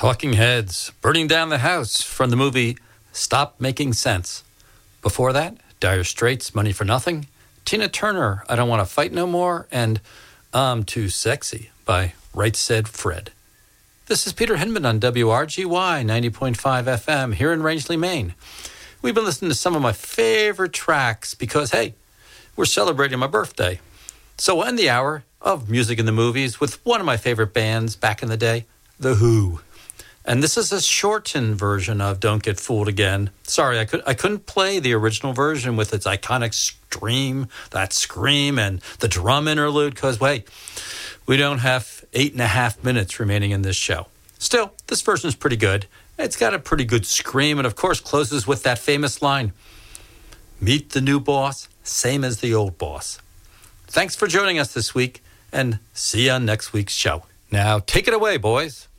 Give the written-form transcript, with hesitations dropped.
Talking Heads, Burning Down the House from the movie Stop Making Sense. Before that, Dire Straits, Money for Nothing. Tina Turner, I Don't Want to Fight No More. And I'm Too Sexy by Right Said Fred. This is Peter Hinman on WRGY 90.5 FM here in Rangeley, Maine. We've been listening to some of my favorite tracks because, hey, we're celebrating my birthday. So we'll end the hour of music in the movies with one of my favorite bands back in the day, The Who. And this is a shortened version of Don't Get Fooled Again. Sorry, I couldn't play the original version with its iconic scream, and the drum interlude, because, wait, we don't have 8.5 minutes remaining in this show. Still, this version is pretty good. It's got a pretty good scream, and of course closes with that famous line, "Meet the new boss, same as the old boss." Thanks for joining us this week, and see you on next week's show. Now, take it away, boys.